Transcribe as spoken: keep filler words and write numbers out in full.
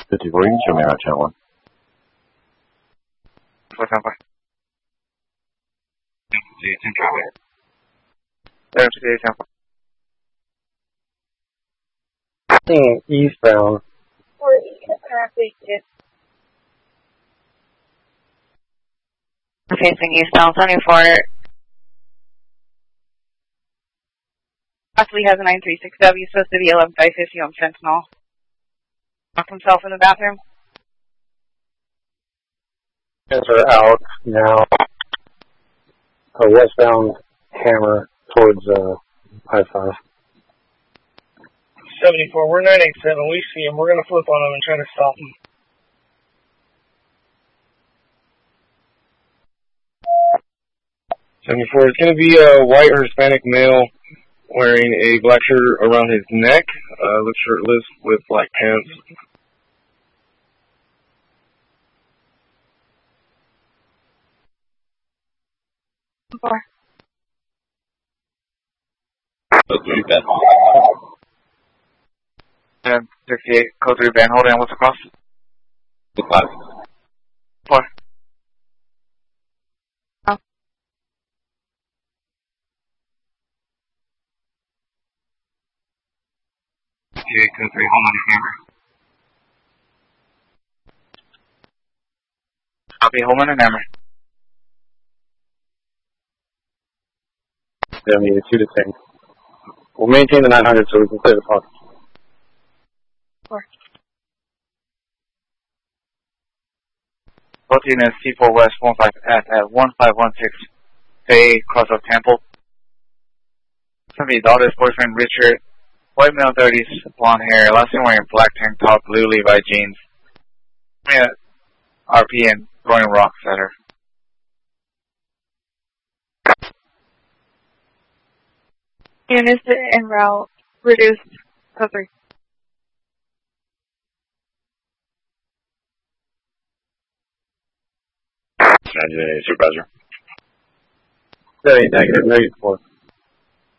fifty-four, you can show me around channel one. What's up? There, today, sample. Seeing eastbound. Or traffic is Facing eastbound seventy-four. Possibly has a nine three six W, supposed to be eleven five fifty on Sentinel. Locked himself in the bathroom. Guys are out now. A westbound hammer towards uh, I five. seventy-four, we're nine eight seven. We see him. We're going to flip on him and try to stop him. seventy-four, it's going to be a white or Hispanic male wearing a black shirt around his neck, uh, looks shirtless with black pants. Four. Code three, Ben. ten sixty-eight, code three, Ben. Hold on, what's the cost? Five. Four. Oh. sixty-eight, code three, hold on your camera. Copy, hold on your camera. Yeah, we need a two to ten. We'll maintain the nine hundred so we can clear the park. Four. Both units, C four West, one five F at one five one six, Bay, cross of Temple. Somebody's daughter's boyfriend, Richard, white male, thirties, blonde hair, last time wearing black tank top, blue Levi jeans. Yeah, R P and throwing rocks at her. Units en route. Reduced. Code three. Supervisor. Very negative, negative four.